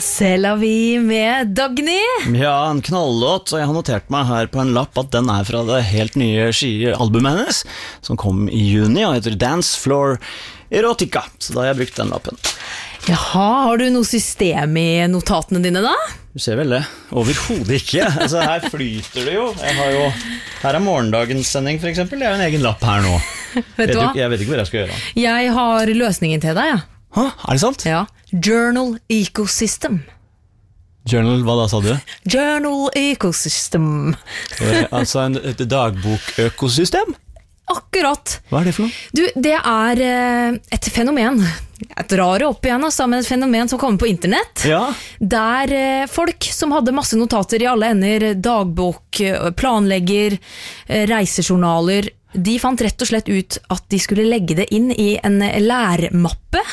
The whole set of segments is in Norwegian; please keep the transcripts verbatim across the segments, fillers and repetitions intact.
C'est la vie med Dagny. Ja, en knalllåt, og jeg har notert meg her på en lapp at den er fra det helt nye ski-albumet hennes, som kom i juni, og heter Dance Floor Erotica. Så da har jeg brukt den lappen. Jaha, har du noe system i notatene dine da? Du ser vel det? Overhodet ikke. Altså, her flyter det jo. Jeg har jo her er morgendagens sending, for eksempel. Det er jo en egen lapp her nå. Vet du hva? Jeg vet ikke hva jeg skal gjøre. Jeg har løsningen til deg, ja. Hæ? Er det sant? Ja. Journal Ecosystem. Journal, hva da sa du? Journal Ecosystem. Altså en, et dagbok-økosystem? Akkurat. Hva er det for noe? Du, det er eh, et fenomen. Jeg drar det opp igjen, altså, med et fenomen som kommer på internett. Ja. Der eh, folk som hadde masse notater i alle ender, dagbok, planlegger, eh, reisejournaler, de fant rett og slett ut at de skulle legge det inn i en lærmappe,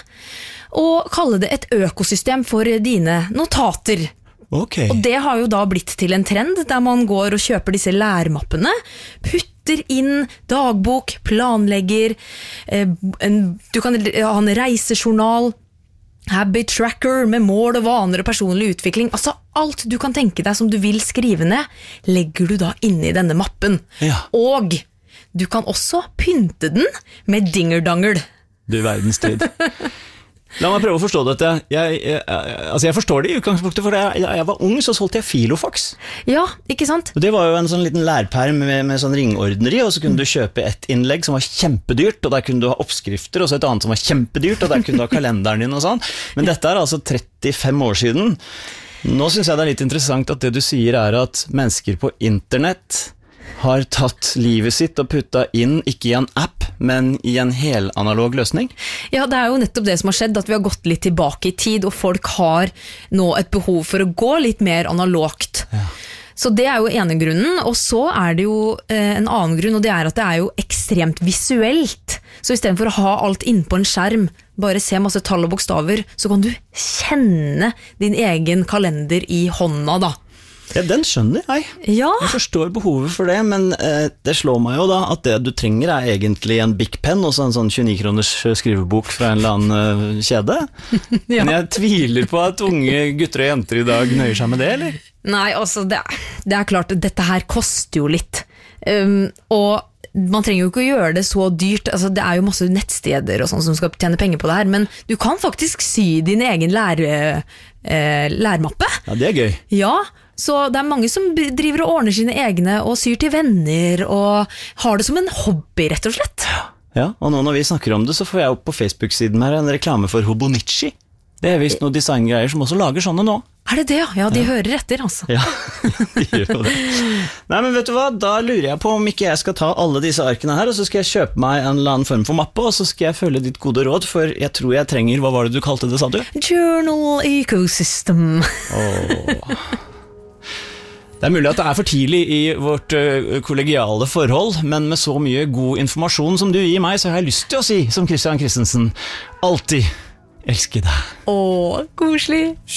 og kalle det et økosystem for dine notater. Ok. Og det har jo da blitt til en trend, der man går og kjøper disse lærmappene, putter inn dagbok, planlegger, eh, en, du kan ha en reisejournal, habit tracker med mål og vaner og personlig utvikling. Altså alt du kan tenke deg som du vil skrive ned, legger du da inne i denne mappen. Ja. Og du kan også pynte den med dingerdangel. Du verdens tid. La meg prøve å forstå dette. Jeg, jeg, altså jeg forstår det i utgangspunktet, for jeg, jeg var ung, så solgte jeg Filofax. Ja, ikke sant? Og det var jo en sånn liten lærperm med, med sånn ringordner i, og så kunne du kjøpe et innlegg som var kjempedyrt, og der kunne du ha oppskrifter, og så et annet som var kjempedyrt, og der kunne du ha kalenderen din og sånn. Men dette er altså trettifem år siden. Nå synes jeg det er litt interessant at det du sier er at mennesker på internett har tatt livet sitt og puttet inn, ikke i en app, men i en helanalog løsning. Ja, det er jo nettopp det som har skjedd, at vi har gått litt tilbake i tid, og folk har nå et behov for å gå litt mer analogt. Ja. Så det er jo ene grunnen, og så er det jo eh, en annen grunn, og det er at det er jo ekstremt visuelt. Så i stedet for å ha alt inn på en skjerm, bare se masse tall og bokstaver, så kan du kjenne din egen kalender i hånda da. Ja, den skjønner jeg. Ja. Jeg forstår behovet for det, men eh, det slår meg jo da at det du trenger er egentlig en Bic Pen og så en sånn tjueni kroners skrivebok fra en eller annen uh, kjede. Ja. Men jeg tviler på at unge gutter og jenter i dag nøyer seg med det, eller? Nei, altså det er, det er klart, dette her koster jo litt. Um, og man trenger jo ikke å gjøre det så dyrt, altså det er jo masse nettsteder og sånn som skal tjene penger på det her, men du kan faktisk sy din egen lære, eh, lærmappe. Ja, det er gøy. Ja, så det er mange som driver og ordner sine egne og syr til venner og har det som en hobby, rett og slett. Ja, og nå når vi snakker om det, så får jeg opp på Facebook-siden her en reklame for Hobonichi. Det er vist noen designgreier som også lager sånne nå. Er det det? Ja, de ja. hører etter, altså. Ja, de gjør jo det. Nei, men vet du hva? Da lurer jeg på om ikke jeg skal ta alle disse arkene her, og så skal jeg kjøpe meg en eller annen form for mappe, og så skal jeg følge ditt gode råd, for jeg tror jeg trenger, hva var det du kalte det, sa du? Journal Ecosystem. Åh... Det er mulig at det er for tidlig i vårt uh, kollegiale forhold, men med så mye god informasjon som du gir meg, så har jeg lyst til å si, som Christian Christensen, alltid elsker deg. Åh, koselig.